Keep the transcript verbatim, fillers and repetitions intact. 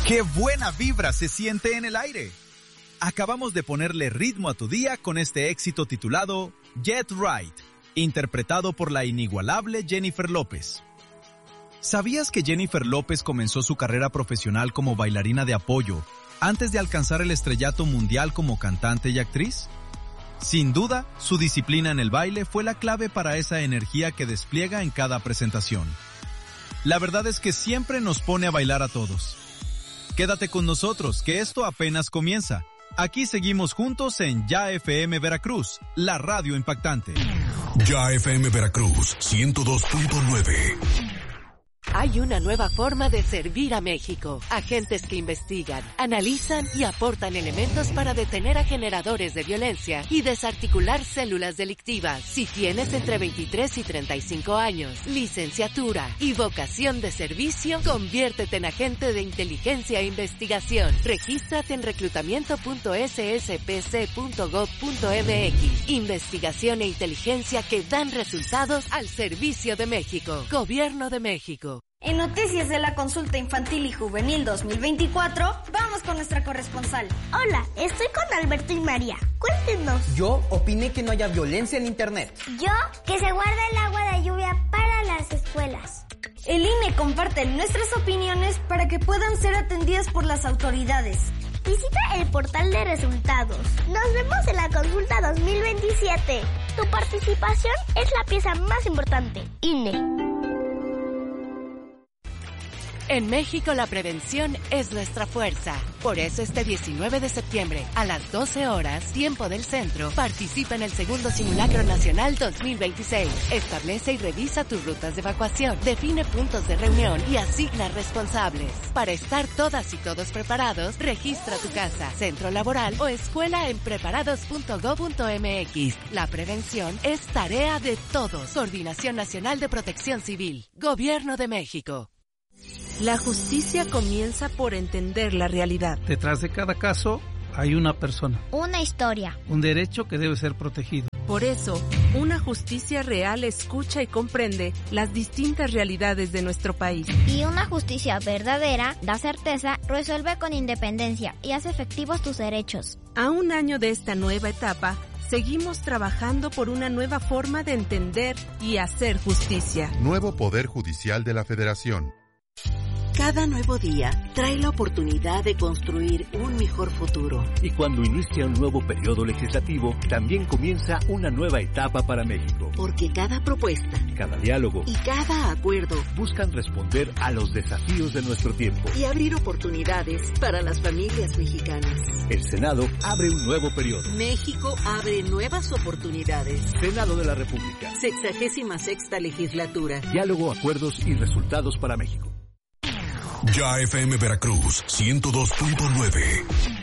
¡Qué buena vibra se siente en el aire! Acabamos de ponerle ritmo a tu día con este éxito titulado Get Right, interpretado por la inigualable Jennifer López. ¿Sabías que Jennifer López comenzó su carrera profesional como bailarina de apoyo antes de alcanzar el estrellato mundial como cantante y actriz? Sin duda, su disciplina en el baile fue la clave para esa energía que despliega en cada presentación. La verdad es que siempre nos pone a bailar a todos. Quédate con nosotros, que esto apenas comienza. Aquí seguimos juntos en Ya F M Veracruz, la radio impactante. Ya F M Veracruz, ciento dos punto nueve. Hay una nueva forma de servir a México. Agentes que investigan, analizan y aportan elementos para detener a generadores de violencia y desarticular células delictivas. Si tienes entre veintitrés y treinta y cinco años, licenciatura y vocación de servicio, conviértete en agente de inteligencia e investigación. Regístrate en reclutamiento punto s s p c punto gov punto m x. Investigación e inteligencia que dan resultados al servicio de México. Gobierno de México. En Noticias de la Consulta Infantil y Juvenil dos mil veinticuatro, vamos con nuestra corresponsal. Hola, estoy con Alberto y María. Cuéntenos. Yo opiné que no haya violencia en Internet. Yo, que se guarde el agua de lluvia para las escuelas. El I N E comparte nuestras opiniones para que puedan ser atendidas por las autoridades. Visita el portal de resultados. Nos vemos en la consulta dos mil veintisiete. Tu participación es la pieza más importante. I N E. En México la prevención es nuestra fuerza. Por eso este diecinueve de septiembre, a las doce horas, tiempo del centro, participa en el segundo Simulacro Nacional dos mil veintiséis. Establece y revisa tus rutas de evacuación, define puntos de reunión y asigna responsables. Para estar todas y todos preparados, registra tu casa, centro laboral o escuela en preparados punto gob punto m x. La prevención es tarea de todos. Coordinación Nacional de Protección Civil. Gobierno de México. La justicia comienza por entender la realidad. Detrás de cada caso hay una persona. Una historia. Un derecho que debe ser protegido. Por eso, una justicia real escucha y comprende las distintas realidades de nuestro país. Y una justicia verdadera da certeza, resuelve con independencia y hace efectivos tus derechos. A un año de esta nueva etapa, seguimos trabajando por una nueva forma de entender y hacer justicia. Nuevo Poder Judicial de la Federación. Cada nuevo día trae la oportunidad de construir un mejor futuro. Y cuando inicia un nuevo periodo legislativo, también comienza una nueva etapa para México. Porque cada propuesta, cada diálogo y cada acuerdo buscan responder a los desafíos de nuestro tiempo y abrir oportunidades para las familias mexicanas. El Senado abre un nuevo periodo. México abre nuevas oportunidades. Senado de la República. Sexagésima sexta legislatura. Diálogo, acuerdos y resultados para México. Ya F M Veracruz, ciento dos punto nueve.